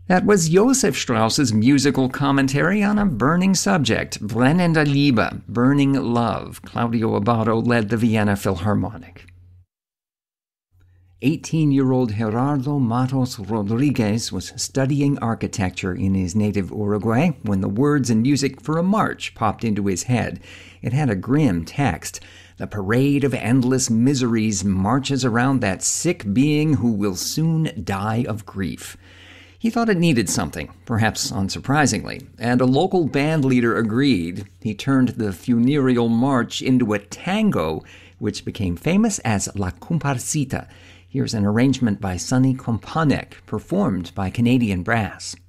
That was Joseph Strauss's musical commentary on a burning subject, Brennende Liebe, Burning Love. Claudio Abbado led the Vienna Philharmonic. 18-year-old Gerardo Matos Rodriguez was studying architecture in his native Uruguay when the words and music for a march popped into his head. It had a grim text. The parade of endless miseries marches around that sick being who will soon die of grief. He thought it needed something, perhaps unsurprisingly, and a local band leader agreed. He turned the funereal march into a tango, which became famous as La Comparsita. Here's an arrangement by Sonny Kompanek, performed by Canadian Brass.